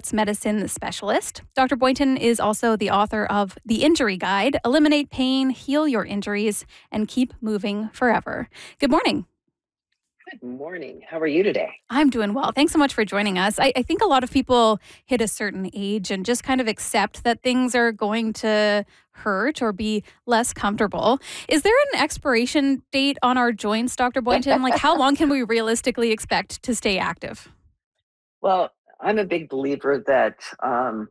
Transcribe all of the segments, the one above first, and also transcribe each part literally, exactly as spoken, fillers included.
sports medicine specialist. Doctor Boynton is also the author of The Injury Guide: Eliminate Pain, Heal Your Injuries, and Keep Moving Forever. Good morning. Good morning. How are you today? I'm doing well. Thanks so much for joining us. I, I think a lot of people hit a certain age and just kind of accept that things are going to hurt or be less comfortable. Is there an expiration date on our joints, Doctor Boynton? Like, how long can we realistically expect to stay active? Well, I'm a big believer that um,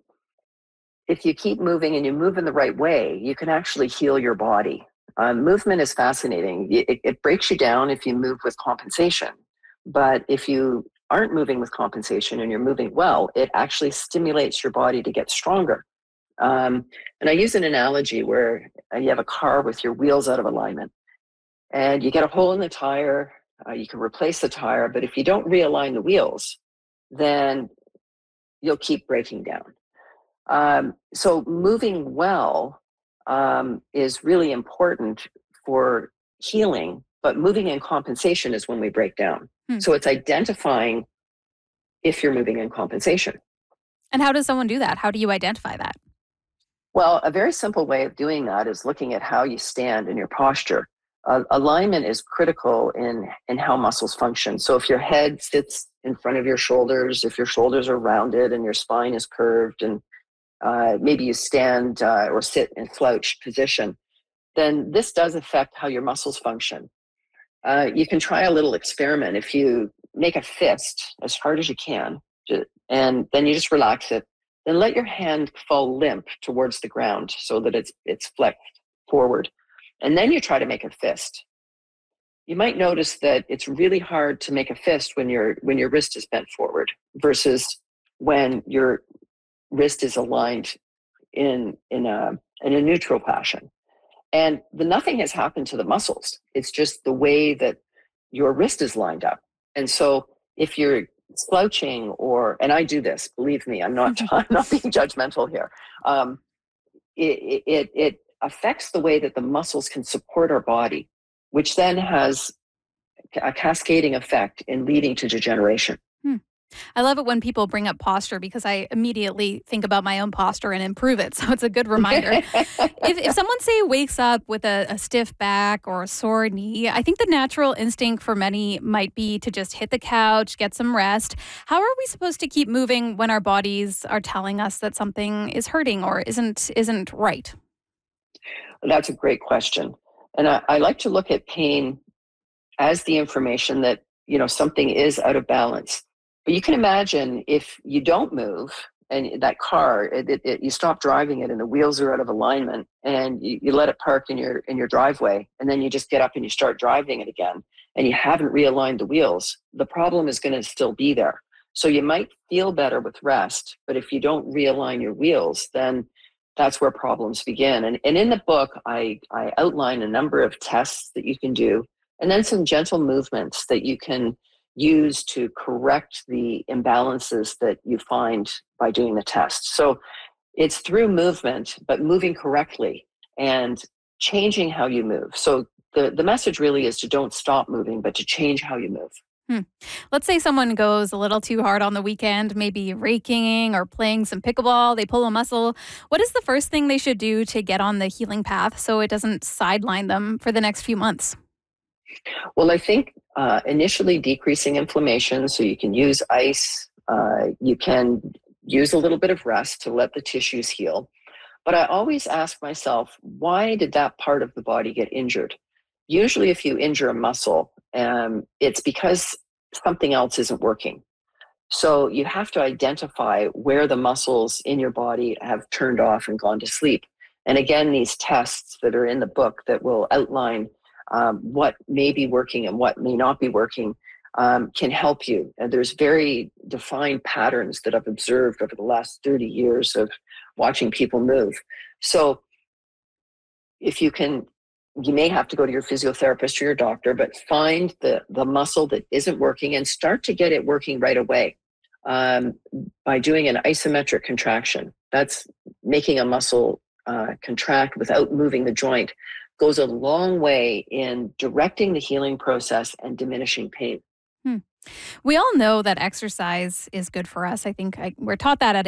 if you keep moving and you move in the right way, you can actually heal your body. Um, movement is fascinating. It, it breaks you down if you move with compensation. But if you aren't moving with compensation and you're moving well, it actually stimulates your body to get stronger. Um, and I use an analogy where you have a car with your wheels out of alignment and you get a hole in the tire. Uh, you can replace the tire, but if you don't realign the wheels, then you'll keep breaking down. Um, so moving well um, is really important for healing, but moving in compensation is when we break down. Hmm. So it's identifying if you're moving in compensation. And how does someone do that? How do you identify that? Well, a very simple way of doing that is looking at how you stand in your posture. Uh, alignment is critical in, in how muscles function. So if your head sits in front of your shoulders, if your shoulders are rounded and your spine is curved, and uh, maybe you stand uh, or sit in slouched position, then this does affect how your muscles function. Uh, you can try a little experiment. If you make a fist as hard as you can, and then you just relax it, then let your hand fall limp towards the ground so that it's it's flexed forward. And then you try to make a fist. You might notice that it's really hard to make a fist when your when your wrist is bent forward versus when your wrist is aligned in in a in a neutral fashion. And the nothing has happened to the muscles. It's just the way that your wrist is lined up. And so if you're slouching, or and I do this, believe me, I'm not I'm not being judgmental here. Um, it, it it affects the way that the muscles can support our body, which then has a cascading effect in leading to degeneration. Hmm. I love it when people bring up posture because I immediately think about my own posture and improve it. So it's a good reminder. if, if someone, say, wakes up with a, a stiff back or a sore knee, I think the natural instinct for many might be to just hit the couch, get some rest. How are we supposed to keep moving when our bodies are telling us that something is hurting or isn't isn't right? That's a great question. And I, I like to look at pain as the information that, you know, something is out of balance. But you can imagine if you don't move and that car, it, it, it, you stop driving it and the wheels are out of alignment, and you, you let it park in your in your driveway, and then you just get up and you start driving it again, and you haven't realigned the wheels, the problem is going to still be there. So you might feel better with rest, but if you don't realign your wheels, then that's where problems begin. And, and in the book, I, I outline a number of tests that you can do, and then some gentle movements that you can use to correct the imbalances that you find by doing the test. So it's through movement, but moving correctly and changing how you move. So the, the message really is to don't stop moving, but to change how you move. Hmm. Let's say someone goes a little too hard on the weekend, maybe raking or playing some pickleball, they pull a muscle. What is the first thing they should do to get on the healing path so it doesn't sideline them for the next few months? Well, I think uh, initially decreasing inflammation, so you can use ice, uh, you can use a little bit of rest to let the tissues heal. But I always ask myself, why did that part of the body get injured? Usually if you injure a muscle, um, it's because something else isn't working. So you have to identify where the muscles in your body have turned off and gone to sleep. And again, these tests that are in the book that will outline um, what may be working and what may not be working um, can help you. And there's very defined patterns that I've observed over the last thirty years of watching people move. So if you can, you may have to go to your physiotherapist or your doctor, but find the, the muscle that isn't working and start to get it working right away um, by doing an isometric contraction. That's making a muscle uh, contract without moving the joint, goes a long way in directing the healing process and diminishing pain. Hmm. We all know that exercise is good for us. I think I, we're taught that at